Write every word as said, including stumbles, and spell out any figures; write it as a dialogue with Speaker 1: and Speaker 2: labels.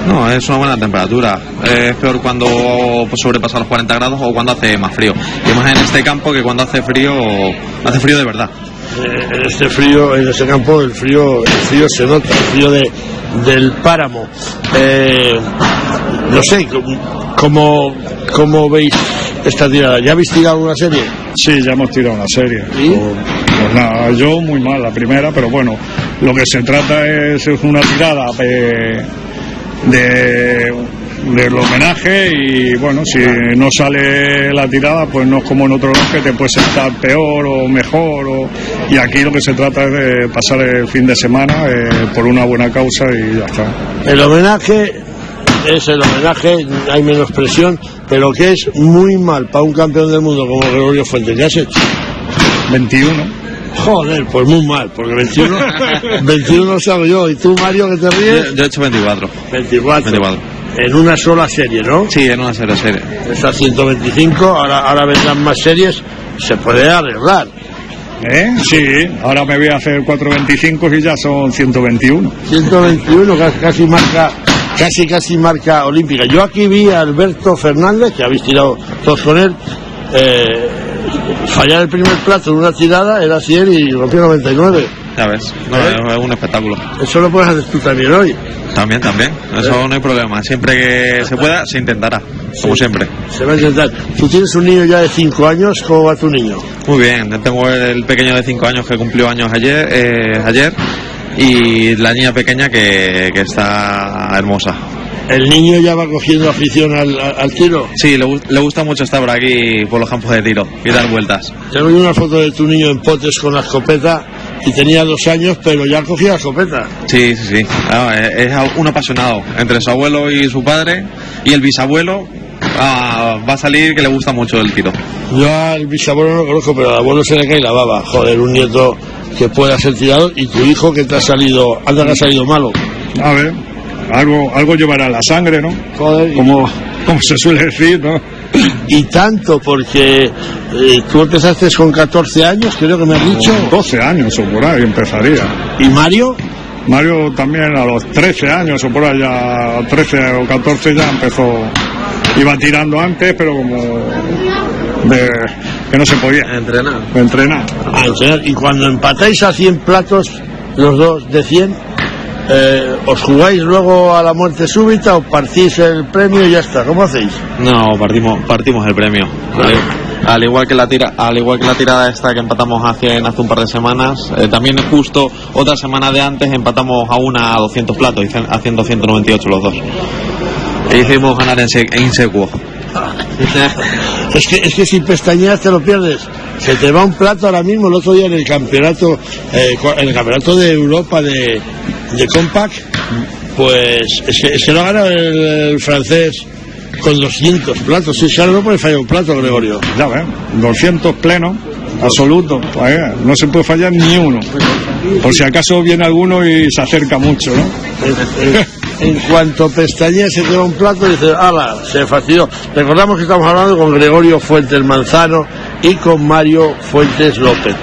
Speaker 1: No, es una buena temperatura. Es peor cuando sobrepasa los cuarenta grados o cuando hace más frío. Y más en este campo que cuando hace frío, hace frío de verdad.
Speaker 2: Eh, en este frío, en este campo, el frío, el frío se nota, el frío de, del páramo. Eh, no sé, ¿cómo, cómo veis esta tirada? ¿Ya habéis tirado alguna serie?
Speaker 3: Sí, ya hemos tirado una serie.
Speaker 2: ¿Sí?
Speaker 3: Pues, pues nada, yo muy mal la primera, pero bueno, lo que se trata es, es una tirada de, de, del homenaje y bueno, si no sale la tirada, pues no es como en otro que te puedes estar peor o mejor. O, y aquí lo que se trata es de pasar el fin de semana eh, por una buena causa y ya está.
Speaker 2: El homenaje es el homenaje, hay menos presión, pero que es muy mal para un campeón del mundo como Gregorio Fuentes. ¿Qué has hecho?
Speaker 3: veintiuno.
Speaker 2: Joder, pues muy mal, porque veintiuno, veintiuno lo sabe yo. ¿Y tú, Mario, que te ríes?
Speaker 1: Yo, yo he hecho veinticuatro.
Speaker 2: veinticuatro.
Speaker 1: veinticuatro.
Speaker 2: En una sola serie, ¿no?
Speaker 1: Sí, en una sola serie.
Speaker 2: Está ciento veinticinco, ahora, ahora vendrán más series, se puede arreglar.
Speaker 3: ¿Eh? Sí, ahora me voy a hacer cuatro veinticinco y ya son ciento veintiuno.
Speaker 2: ciento veintiuno, casi, casi marca, casi casi marca olímpica. Yo aquí vi a Alberto Fernández, que habéis tirado todos con él, eh, fallar el primer plato en una tirada, era cien y rompió noventa y nueve.
Speaker 1: Ya ves, no, ¿Eh? Es un espectáculo.
Speaker 2: Eso lo puedes hacer tú también hoy.
Speaker 1: También, también, eso ¿Eh? No hay problema. Siempre que se pueda, se intentará, como sí, siempre.
Speaker 2: Se va a intentar. Tú tienes un niño ya de cinco años, ¿cómo va tu niño?
Speaker 1: Muy bien, tengo el pequeño de cinco años que cumplió años ayer, eh, ayer y la niña pequeña que, que está hermosa.
Speaker 2: ¿El niño ya va cogiendo afición al, al, al tiro?
Speaker 1: Sí, le, le gusta mucho estar por aquí, por los campos de tiro y dar vueltas.
Speaker 2: Tengo una foto de tu niño en Potes con la escopeta y tenía dos años, pero ya cogía la escopeta.
Speaker 1: Sí, sí, sí. Ah, es, es un apasionado. Entre su abuelo y su padre y el bisabuelo ah, va a salir que le gusta mucho el tiro.
Speaker 2: Yo al bisabuelo no lo conozco, pero al abuelo se le cae la baba. Joder, un nieto que pueda ser tirado y tu hijo que te ha salido, anda que ha salido malo.
Speaker 3: A ver, algo, algo llevará la sangre, ¿no?
Speaker 2: Joder.
Speaker 3: Como, como se suele decir, ¿no?
Speaker 2: Y tanto, porque eh, tú empezaste con catorce años, creo que me has dicho.
Speaker 3: doce años o por ahí empezaría.
Speaker 2: ¿Y Mario?
Speaker 3: Mario también a los trece años o por ahí, ya trece o catorce ya empezó. Iba tirando antes, pero como de que no se podía.
Speaker 1: Entrenar.
Speaker 3: Entrenar.
Speaker 2: A entrenar. Y cuando empatáis a cien platos, los dos de cien, eh, ¿os jugáis luego a la muerte súbita o partís el premio y ya está? ¿Cómo hacéis?
Speaker 1: No, partimos partimos el premio. Al, al igual que la tira, al igual que la tirada esta que empatamos a cien hace un par de semanas, eh, también justo otra semana de antes empatamos a una a doscientos platos, haciendo ciento noventa y ocho los dos. E hicimos ganar en, se, en secuo.
Speaker 2: Es que, es que si pestañeas te lo pierdes. Se te va un plato ahora mismo. El otro día en el campeonato eh, en el campeonato de Europa de, de Compact, pues se, se lo ha ganado el, el francés con doscientos platos. Si claro, no puede fallar un plato, Gregorio.
Speaker 3: Ya ves, doscientos plenos, absoluto. Pues, no se puede fallar ni uno. Por si acaso viene alguno y se acerca mucho, ¿no?
Speaker 2: En cuanto pestañea se te va un plato y dice, ala, se fastidió. Recordamos que estamos hablando con Gregorio Fuentes Manzano y con Mario Fuentes López.